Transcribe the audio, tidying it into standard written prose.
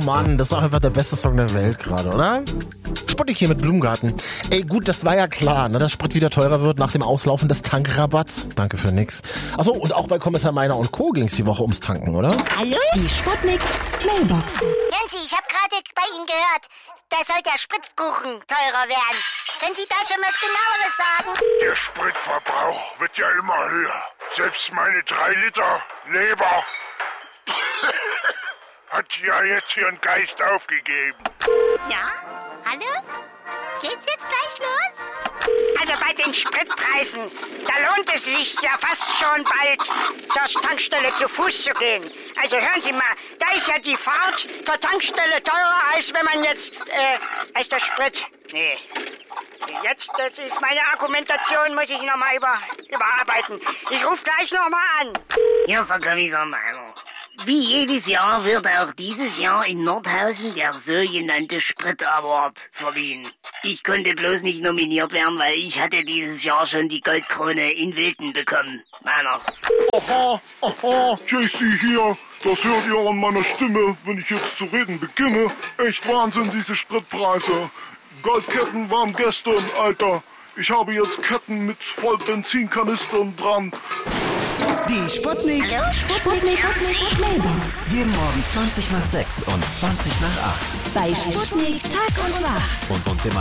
Mann, das ist auch einfach der beste Song der Welt gerade, oder? Sputnik hier mit Blumengarten. Ey, gut, das war ja klar, ne, dass Sprit wieder teurer wird nach dem Auslaufen des Tankrabatts. Danke für nix. Achso, und auch bei Kommissar Meiner und Co. ging's die Woche ums Tanken, oder? Hallo? Die Sputnik Mailbox. Janzi, ich habe gerade bei Ihnen gehört, da soll der Spritkuchen teurer werden. Können Sie da schon was Genaueres sagen? Der Spritverbrauch wird ja immer höher. Selbst meine 3 Liter Leber hat ja jetzt ihren Geist aufgegeben. Ja? Hallo? Geht's jetzt gleich los? Also bei den Spritpreisen, da lohnt es sich ja fast schon bald zur Tankstelle zu Fuß zu gehen. Also hören Sie mal, da ist ja die Fahrt zur Tankstelle teurer, als wenn man jetzt, als der Sprit... Nee. Jetzt, das ist meine Argumentation, muss ich nochmal überarbeiten. Ich rufe gleich nochmal an. Hier ist der Kommissar Meiner. Wie jedes Jahr wird auch dieses Jahr in Nordhausen der sogenannte Sprit-Award verliehen. Ich konnte bloß nicht nominiert werden, weil ich hatte dieses Jahr schon die Goldkrone in Wilden bekommen. Meiners. Aha, JC hier. Das hört ihr an meiner Stimme, wenn ich jetzt zu reden beginne. Echt Wahnsinn, diese Spritpreise. Goldketten waren gestern, Alter. Ich habe jetzt Ketten mit voll Benzinkanistern dran. Die Sputnik. Hallo? Sputnik Mailbox. Jeden Morgen 20 nach 6 und 20 nach 8. Bei Sputnik Tag und Nacht. Und immer